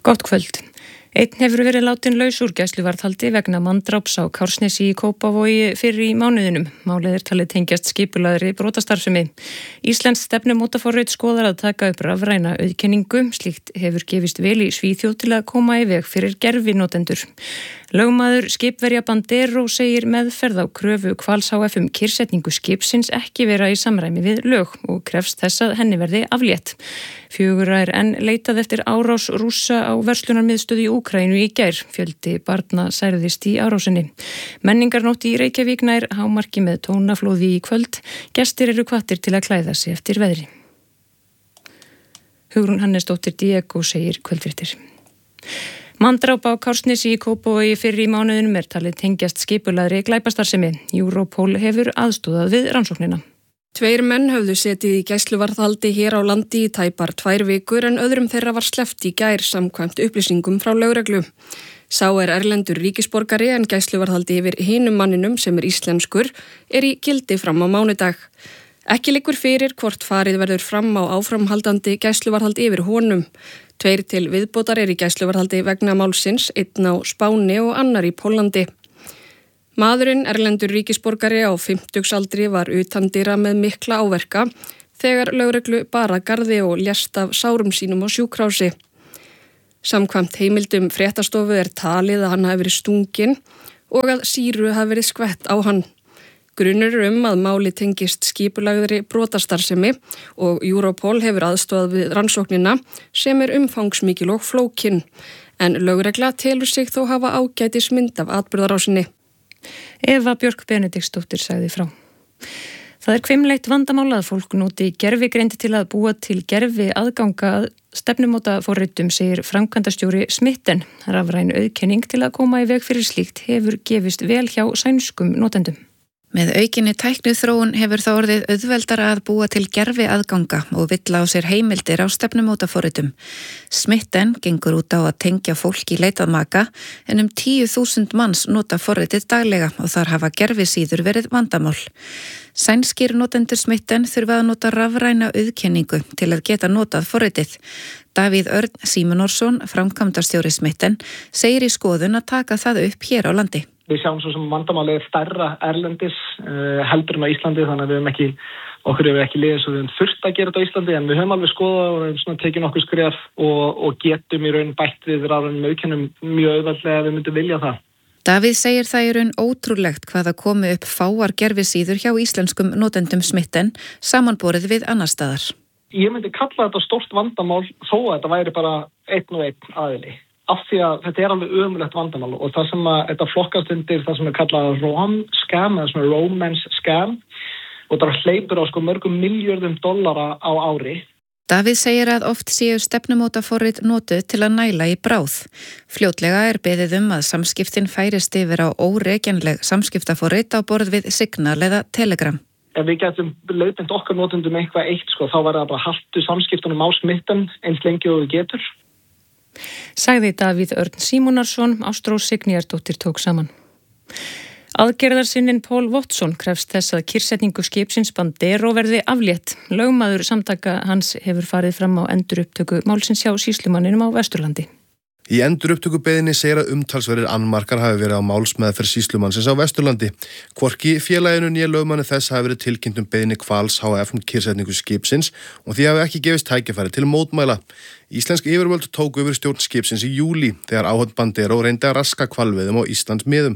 Gott kvöld. Einn hefur verið látin laus úr gæsluvarðhaldi vegna manndráps á Kársnesi í Kópavogi fyrr í mánuðinum. Málið talið tengjast skipulagðri brotastarfsemi. Íslenskt stefnumótaforrit skoðar að taka upp rafræna auðkenningu. Slíkt hefur gefist vel í Svíþjóð til að koma í veg fyrir gervinotendur. Lögmaður skipverja Bandero segir meðferð á kröfu Hvals HF kyrrsetningu skipsins ekki vera í samræmi við lög og krefst þess að henni verði aflétt. 4 enn leitað eftir árás Rússa á verslunarmiðstöð í Úkraínu í gær. Fjöldi barna særðist í árásinni. Menningarnótt í Reykjavík nær hámarki með tónaflóði í kvöld. Gestir eru hvattir til að klæða sig eftir veðri. Hugrún Hannesdóttir Diego segir kvöldfréttir. Manndráp á Kársnesi í Kópavogi fyrr í mánuðinum talið tengjast skipulagðri glæpastarfsemi. Europol hefur aðstoðað við rannsóknina. 2 menn höfðu setið í gæsluvarðhaldi hér á landi í tæpar 2 vikur en öðrum þeirra var sleppt í gær samkvæmt upplýsingum frá lögreglu. Sá erlendur ríkisborgari en gæsluvarðhaldi yfir hinum manninum sem íslenskur í gildi fram á mánudag. Ekki liggur fyrir hvort farið verður fram á áframhaldandi gæsluvarðhaldi yfir honum. 2 til viðbótar í gæsluvarðhaldi vegna málsins, 1 á Spáni og annar í Póllandi. Maðurinn erlendur ríkisborgari á 50-aldri var utandyra með mikla áverka þegar lögreglu bar að garði og lést af sárum sínum á sjúkrási. Samkvæmt heimildum fréttastofu talið að hann hafi verið stunginn og að sýru hafi verið skvett á hann. Grunur að máli tengist skipulagðri brotastarfsemi og Europol hefur aðstoðað við rannsóknina sem umfangsmikil og flókin, en lögregla telur sig þó hafa ágætismynd af atburðarásinni. Eva Björk Benediktsdóttir sagði frá. Það hvimleitt vandamál að fólk noti gervigreind til að búa til gervi aðganga að stefnumótaforritum, segir framkvæmdastjóri Smitten. Rafræn auðkenning til að koma í veg fyrir slíkt hefur gefist vel hjá sænskum notendum. Með aukinni tækniþróun hefur það orðið auðveldara að búa til gervi aðganga og villa á sér heimildir á stefnumótaforritum. Smitten gengur út á að tengja fólk í leitað maka en 10.000 manns nota forritið daglega og þar hafa gervisíður verið vandamál. Sænskir notendur Smitten þurfa að nota rafræna auðkenningu til að geta notað forritið. Davíð Örn Símonorsson, framkvæmdastjóri Smitten, segir í skoðun að taka það upp hér á landi. Við sjáum svo sem vandamálið stærra erlendis heldur en á Íslandi, þannig að okkur hefur ekki liðið svo við höfum þurft að gera þetta á Íslandi, en við höfum alveg skoðað og höfum tekið nokkuð skref og getum í raun bætt við rafrænum auðkennum mjög auðveldlega ef við myndum vilja það. Davíð segir það í raun ótrúlegt hvað það komi upp fáar gervisíður hjá íslenskum notendum Smitten samanborið við annar staðar. Ég myndi kalla þetta stórt vandamál þó að þetta væri bara einn og einn aðili. Af því að þetta alveg ömurlegt vandamál og það sem þetta flokkast undir það sem kallað rom-scam eða svona romance scam og það hleypur á mörgum milljörðum dollara á ári. Davíð segir að oft séu stefnumótaforrit notuð til að næla í bráð. Fljótlega beðið að samskiptin færist yfir á órekjanleg samskiptaforrit á borð við Signal eða Telegram. Ef við getum leiðbeint okkar notendum eitthvað eitt, þá var það bara haltu samskiptunum á Smitten eins lengi og við getur. Sagði Davíð Örn Símonarsson, Ástrós Signýjardóttir tók saman. Aðgerðarsinninn Paul Watson krefst þess að kyrrsetningu skipsins Bandero verði aflétt. Lögmaður samtaka hans hefur farið fram á endurupptöku málsins hjá sýslumanninum á Vesturlandi. Í endurupptökubeiðinni segir að umtalsverðir annmarkar hafi verið á málsmeðferð sýslumannsins á Vesturlandi. Hvorki félaginu né lögmanni þess hafi verið tilkynnt beiðni Hvals HF kyrrsetningu skipsins og því hafi ekki gefist tækifæri til mótmæla. Íslensk yfirvöld tóku yfir stjórn skipsins í júlí þegar áhöfn Bandero reyndi að raska hvalveiðum á Íslandsmiðum.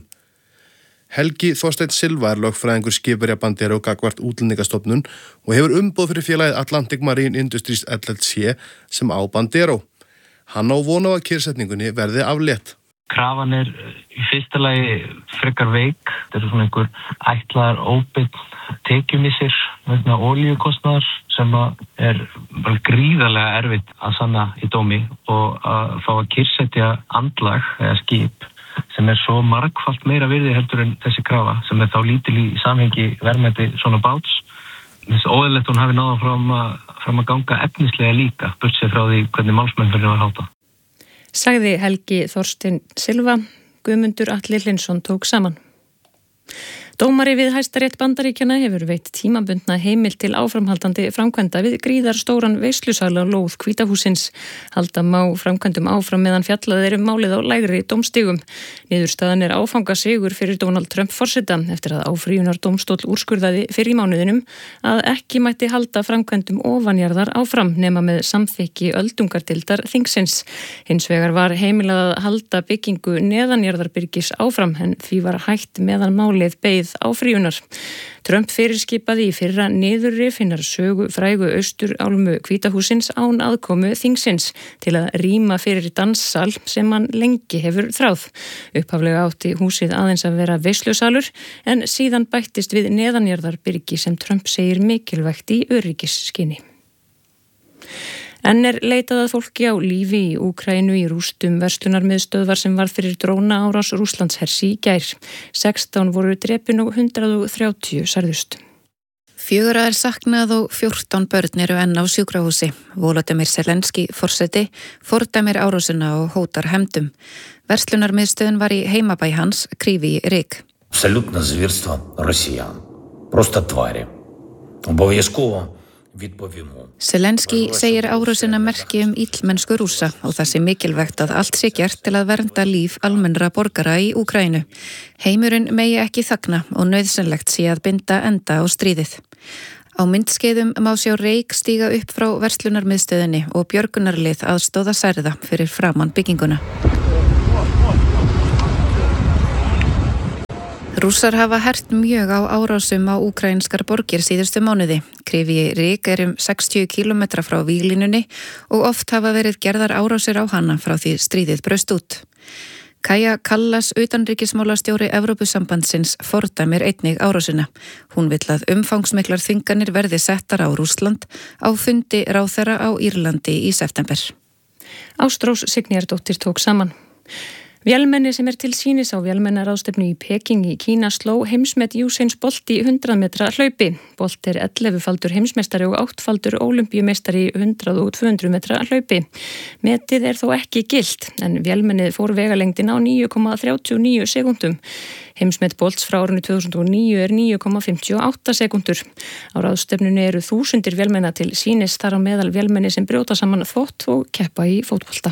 Helgi Þorsteinn Silva lögfræðingur skipverja Bandero gagnvart útlendingastofnun og hefur umboð fyrir félagið Atlantic Marine Industries LLC sem á Bandero. Hann á von á að kyrrsetningunni verði aflétt. Krafan í fyrsta lagi frekar veik. Þetta er svona einhver ætlaðar óbeinn tekjumissir vegna olíukostnaðar sem er bara gríðarlega erfitt að sanna í dómi og að fá að kyrrsetja andlag eða skip sem er svo margfalt meira virði heldur en þessi krafa sem er þá lítil í samhengi verðmæti svona báts. Þess óeðlilegt hún hafi náð fram að ganga efnislega líka, burtséð frá því hvernig málsmeðferðin var háttað. Sagði Helgi Þorsteinn Silva, Guðmundur Atli Hlynsson tók saman. Dómari við Hæstarétt Bandaríkjanna hefur veitt tímabundna heimild til áframhaldandi framkvæmda við gríðarstóran veislusal á lóð Hvíta hússins. Halda má framkvæmdum áfram meðan fjallað málið á lægri dómstigum. Niðurstaðan áfangasigur fyrir Donald Trump forseta eftir að áfrýjunardómstóll úrskurðaði fyrr í mánuðinum að ekki mætti halda framkvæmdum ofanjarðar áfram nema með samþykki öldungardeildar þingsins. Hins vegar var heimilað að halda byggingu neðanjarðarbyrgis áfram en því var hætt meðan málið beið áfrýjunar. Trump fyrirskipaði í fyrra niðurrif hinnar sögu frægu austurálmu Hvíta hússins án aðkomu þingsins til að rýma fyrir danssal sem hann lengi hefur þráð. Upphaflega átti húsið aðeins að vera veislusalur en síðan bættist við neðanjarðarbyrgi sem Trump segir mikilvægt í öryggisskyni. Enn leitað að fólki á lífi í Úkraínu í rústum verslunarmiðstöðvar sem varð fyrir drónaárás Rússlandshers í gær. 16 voru drepin og 130 særðust. 4 saknað og 14 börn eru enn á sjúkrahúsi. Volodymyr Zelenský forseti fordæmir árásina og hótar hefndum. Verslunarmiðstöðin var í heimabæ hans, Kryvyi Rih. Абсолютно звірство росіян. Просто тварі. Обов'язково відповімо. Zelenský segir árásina merki illmennsku Rússa og það sé mikilvægt að allt sé gert til að vernda líf almennra borgara í Úkraínu. Heimurinn megi ekki þagna og nauðsynlegt sé að binda enda á stríðið. Á myndskeiðum má sjá reyk stíga upp frá verslunarmiðstöðinni og björgunarlið aðstóða særða fyrir framan bygginguna. Rússar hafa hert mjög á árásum á úkraínskar borgir síðustu mánuði. Kryvyi Rih 60 km frá víglínunni og oft hafa verið gerðar árásir á hana frá því stríðið braust út. Kaja Kallas, utanríkismálastjóri Evrópusambandsins, fordæmir einnig árásina. Hún vill að umfangsmiklar þvinganir verði settar á Rússland á fundi ráðherra á Írlandi í september. Ástrós Signýjardóttir tók saman. Vélmenni sem til sýnis á vélmennaráðstefnu í Peking í Kína sló heimsmet Usain Bolt í 100 metra hlaupi. Bolt 11-faldur heimsmeistari og 8-faldur ólympíumeistari í 100 og 200 metra hlaupi. Metið þó ekki gilt en vélmennið fór vegalengdin á 9,39 sekúndum. Heimsmet Bolts frá árinu 2009 9,58 sekúndur. Á ráðstefnunni eru þúsundir vélmenna til sýnis þar á meðal vélmenni sem brjóta saman þvott og keppa í fótbolta.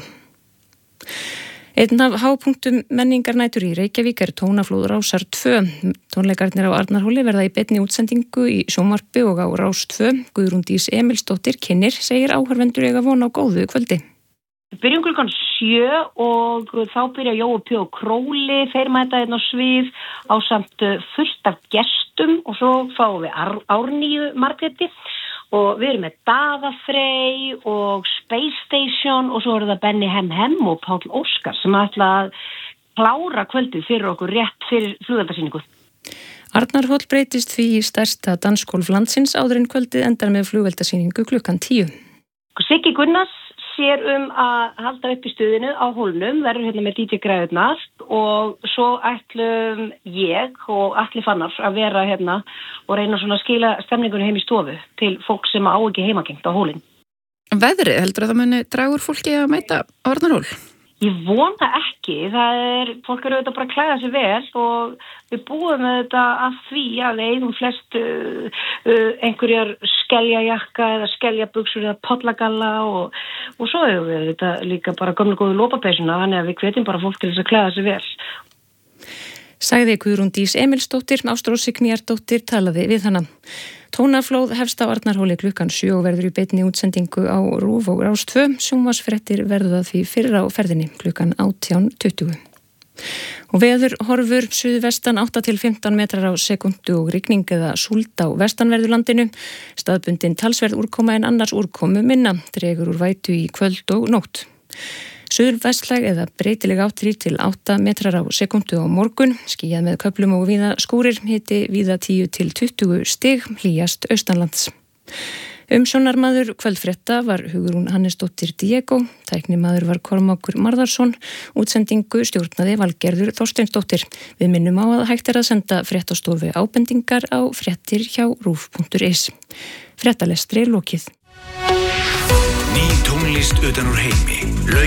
Einn af hápunktum menningarnætur í Reykjavík tónaflóð Rásar 2. Tónleikarnir á Arnarhóli verða í beinni útsendingu í sjónvarpi og á Rás 2. Guðrún Dís Emilsdóttir kynnir, segir áhorfendur eiga von á góðu kvöldi. Við byrjum klukkan 7 og þá byrja Jói P. og Króli, þeir mæta á svið á samt fullt af gestum og svo fáum við Árníu Margréti. Og við erum með Daða Frey og Space Station og svo eru það Benny Hem og Páll Óskar sem ætla að klára kvöldið fyrir okkur rétt fyrir flugeldasýningu. Arnarhóll breytist því í stærsta dansgólf landsins áður en kvöldið endar með flugeldasýningu klukkan 10. Siggi Gunnars sér að halda upp í stuðinu á hólnum, verður hérna með DJ Græðurnar og svo ætlum ég og Atli Fannar að vera hérna og reyna svona að skila stemningunni heim í stofu til fólk sem á ekki heimagengt á hólinn. Veðrið, heldur að það muni draga úr fólki að mæta á Arnarhól? Ég vona ekki, fólk eru auðvitað bara að klæða sig vel og við búum með þetta af því að við eigum flest einhverjar skeljajakka eða skeljabuxur eða pollagalla og svo hefur við þetta líka bara gömlu góðu lópapeysuna, þannig að við hvetjum bara fólk til þess að klæða sig vel. Sagði Guðrún Dís Emilsdóttir, Ástrós Signýjardóttir talaði við hana. Tónaflóð hefst á Arnarhóli klukkan 7 og verður í beinni útsendingu á RÚV og Rás 2. Sjónvarpsfréttir verða því fyrr á ferðinni klukkan 18:20. Og veður horfur suðvestan 8 til 15 metrar á sekundu og rigning eða súld á vestanverðurlandinu. Staðbundin talsverð úrkoma en annars úrkomu minna, dregur úr vætu í kvöld og nótt. Suðvestlæg eða breytileg átt 3 til 8 metrar á sekundu á morgun, skýjað með köflum og víða skúrir, hiti víða 10 til 20 stig, hlýjast austanlands. Umsjónarmaður kvöldfrétta var Hugrún Hannesdóttir Diego, tæknimaður var Kormákur Marðarsson, útsendingu stjórnaði Valgerður Þorsteinsdóttir. Við minnum á að hægt að senda fréttastofu ábendingar á fréttir hjá rúv.is. Fréttalestri lokið. Ný tónlist utan úr heimi.